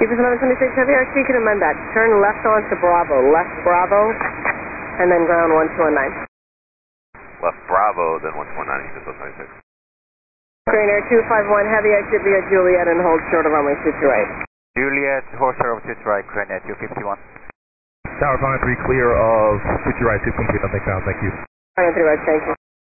Keepers 1126 Heavy RC, can amend that. Turn left onto Bravo, left Bravo, and then ground 1219. Left Bravo, then 1219, Keepers 1126. Green Air 251 Heavy, exit via Juliet and hold short of runway 22 right. Juliet, hold short of 22 right, Green Air 251. Tower 5-3 clear of 22 right, 2 complete, nothing found, thank you. 23 right, thank you.